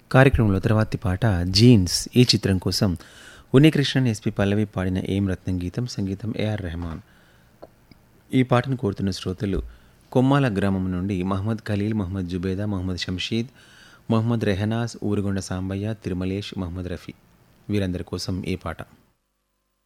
కార్యక్రమంలో తర్వాతి పాట జీన్స్ ఈ చిత్రం కోసం ఉన్నికృష్ణన్ ఎస్పి పల్లవి పాడిన ఏం రత్నం గీతం, సంగీతం ఏఆర్ రెహమాన్. ఈ పాటను కోరుతున్న శ్రోతలు కొమ్మాల గ్రామం నుండి మహమ్మద్ ఖలీల్, మహమ్మద్ జుబేదా, మహమ్మద్ షంషీద్, మహమ్మద్ రెహనాస్, ఊరుగొండ సాంబయ్య, తిరుమలేష్, మహమ్మద్ రఫీ. వీరందరి కోసం ఈ పాట.